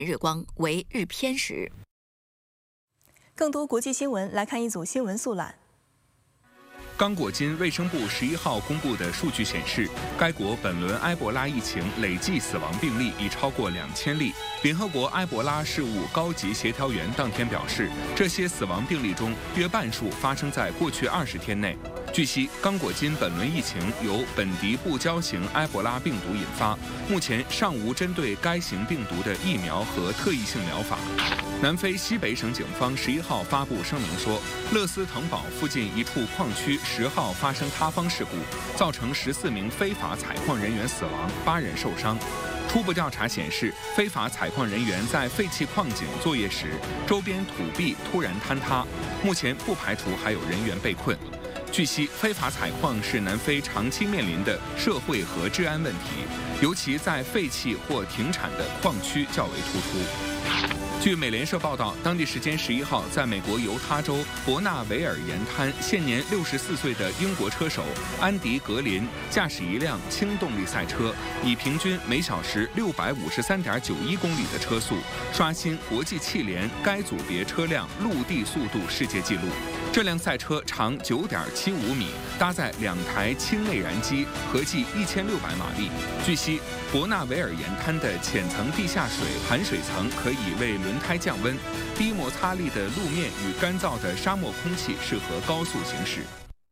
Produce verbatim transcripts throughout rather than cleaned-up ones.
日光为日偏食。 更多国际新闻，来看一组新闻速览。 刚果金卫生部十一号公布的数据显示，该国本轮埃博拉疫情累计死亡病例已超过两千例。联合国埃博拉事务高级协调员当天表示，这些死亡病例中约半数发生在过去二十天内。据悉，刚果金本轮疫情由本地布胶型埃博拉病毒引发，目前尚无针对该型病毒的疫苗和特异性疗法。南非西北省警方十一号发布声明说，勒斯滕堡附近一处矿区十号发生塌方事故，造成十四名非法采矿人员死亡，八人受伤。初步调查显示，非法采矿人员在废弃矿井作业时，周边土壁突然坍塌，目前不排除还有人员被困。据悉，非法采矿是南非长期面临的社会和治安问题，尤其在废弃或停产的矿区较为突出。据美联社报道，当地时间十一号，在美国犹他州伯纳维尔沿滩，现年六十四岁的英国车手安迪·格林驾驶一辆轻动力赛车，以平均每小时六百五十三点九一公里的车速，刷新国际汽联该组别车辆陆地速度世界纪录。这辆赛车长九点七五米，搭载两台氢内燃机，合计一千六百马力。据悉，伯纳维尔沿滩的浅层地下水含水层可以为轮胎降温，低摩擦力的路面与干燥的沙漠空气适合高速行驶。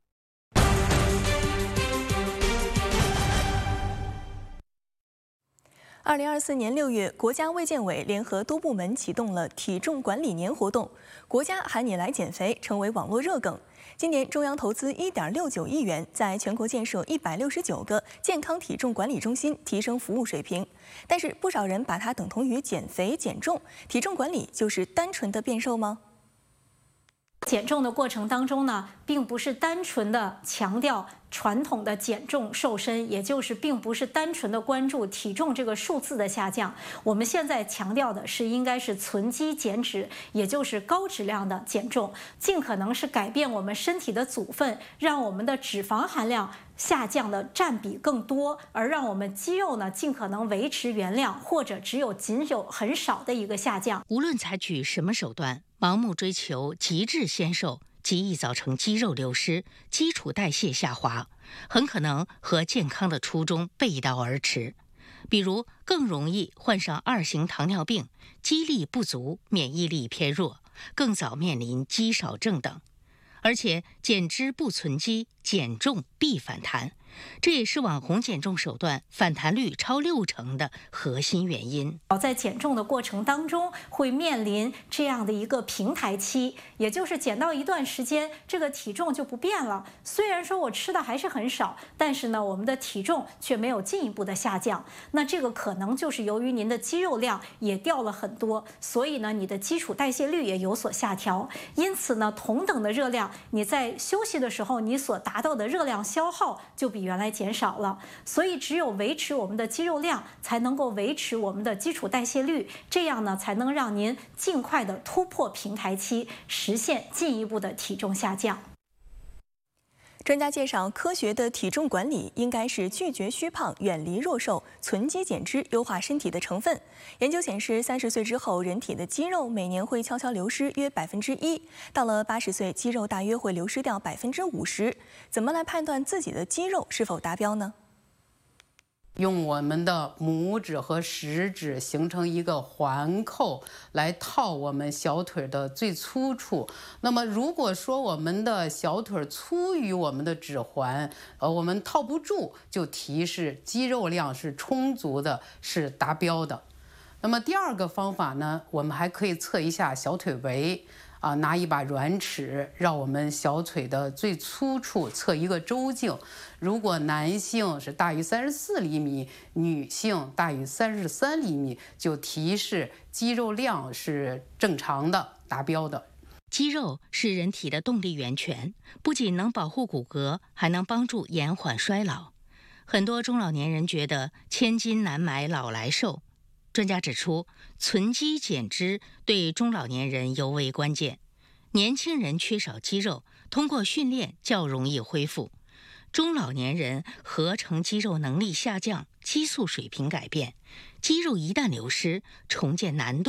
二零二四年六月，国家卫健委联合多部门启动了体重管理年活动，国家喊你来减肥成为网络热梗。今年中央投资一点六九亿元，在全国建设一百六十九个健康体重管理中心，提升服务水平。但是不少人把它等同于减肥减重，体重管理就是单纯的变瘦吗？ 减重的过程当中呢，并不是单纯的强调传统的减重瘦身，也就是并不是单纯的关注体重这个数字的下降。我们现在强调的是应该是存肌减脂，也就是高质量的减重，尽可能是改变我们身体的组分，让我们的脂肪含量下降的占比更多，而让我们肌肉呢尽可能维持原量，或者只有仅有很少的一个下降。 无论采取什么手段，盲目追求极致纤瘦，极易造成肌肉流失、基础代谢下滑，很可能和健康的初衷背道而驰。比如，更容易患上二型糖尿病、肌力不足、免疫力偏弱，更早面临肌少症等。而且，减脂不存肌，减重必反弹，这也是网红减重手段反弹率超六成的核心原因。 在减重的过程当中，会面临这样的一个平台期，也就是减到一段时间，这个体重就不变了。虽然说我吃的还是很少，但是呢，我们的体重却没有进一步的下降。那这个可能就是由于您的肌肉量也掉了很多，所以呢，你的基础代谢率也有所下调。因此呢，同等的热量，你在休息的时候，你所达到的热量消耗就比原来减少了。所以只有维持我们的肌肉量，才能够维持我们的基础代谢率，这样呢，才能让您尽快的突破平台期，实现进一步的体重下降。 专家介绍，科学的体重管理应该是拒绝虚胖、远离弱瘦、存肌减脂，优化身体的成分。研究显示，三十岁之后，人体的肌肉每年会悄悄流失约百分之一，到了八十岁，肌肉大约会流失掉百分之五十。怎么来判断自己的肌肉是否达标呢？ 用我们的拇指和食指形成一个环扣来套我们小腿的最粗处。那么如果说我们的小腿粗于我们的指环，呃，我们套不住，就提示肌肉量是充足的，是达标的。那么第二个方法呢，我们还可以测一下小腿围。啊，拿一把软尺绕我们小腿的最粗处测一个周径，如果男性是大于三十四厘米，女性大于三十三厘米，就提示肌肉量是正常的、达标的。 肌肉是人体的动力源泉，不仅能保护骨骼，还能帮助延缓衰老。很多中老年人觉得千金难买老来瘦。专家指出，存肌减脂对中老年人尤为关键。年轻人缺少肌肉，通过训练较容易恢复；中老年人合成肌肉能力下降，激素水平改变， 肌肉一旦流失，重建难度